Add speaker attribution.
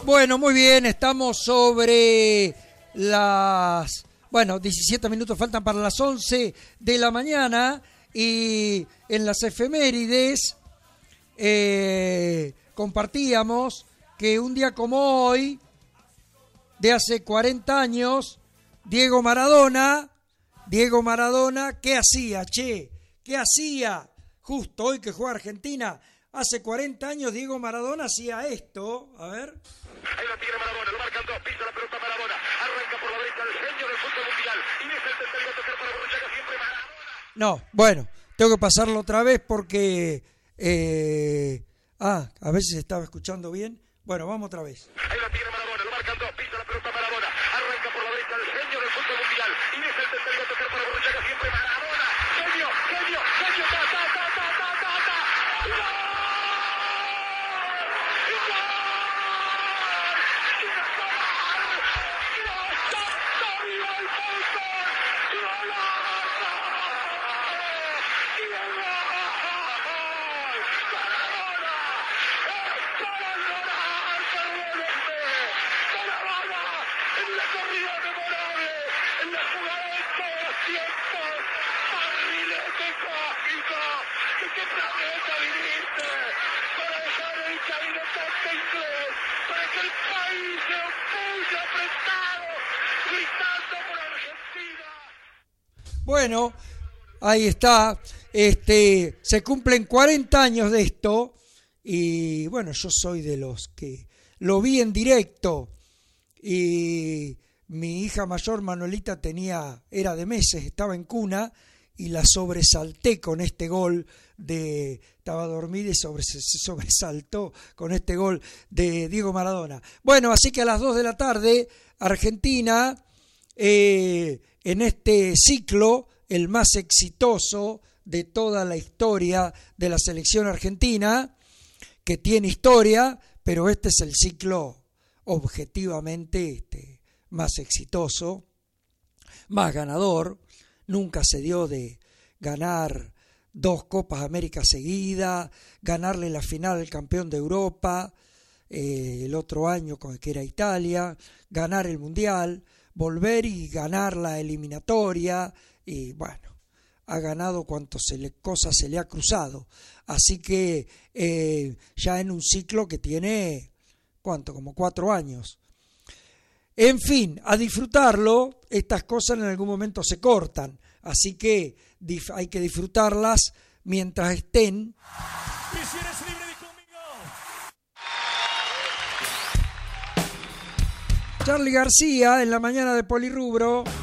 Speaker 1: Bueno, muy bien, estamos sobre las... 17 minutos faltan para las 11 de la mañana y en las efemérides compartíamos que un día como hoy, de hace 40 años, Diego Maradona, ¿qué hacía, che? ¿Qué hacía? Justo hoy que juega Argentina, hace 40 años Diego Maradona hacía esto, a ver...
Speaker 2: Ahí la tiene Maradona, lo marcan dos, pisa la pelota Maradona, arranca por la derecha el genio del fútbol mundial, y es el tercero a tocar para Borruchaga, siempre Maradona.
Speaker 1: No, bueno, tengo que pasarlo otra vez porque... a veces estaba escuchando bien. Bueno, vamos otra vez.
Speaker 2: Ahí la tiene Maradona, lo marcan dos, pisa la pelota Maradona, arranca por la derecha el genio del fútbol mundial, y es el tercero a tocar para Borruchaga, siempre Maradona. Genio,
Speaker 1: Bueno, ahí está. Se cumplen 40 años de esto y bueno, yo soy de los que lo vi en directo y mi hija mayor Manuelita era de meses, estaba en cuna y la sobresalté con este gol estaba dormida y se sobresaltó con este gol de Diego Maradona. Bueno, así que a las 2 de la tarde, Argentina, en este ciclo, el más exitoso de toda la historia de la selección argentina, que tiene historia, pero este es el ciclo objetivamente más exitoso, más ganador. Nunca se dio de ganar 2 Copas América seguidas, ganarle la final al campeón de Europa el otro año que era Italia, ganar el Mundial, volver y ganar la eliminatoria y bueno, ha ganado cuanto cosas se le ha cruzado. Así que ya en un ciclo que tiene, como 4 años. En fin, a disfrutarlo, estas cosas en algún momento se cortan, así que hay que disfrutarlas mientras estén. Charly García en la mañana de Polirrubro.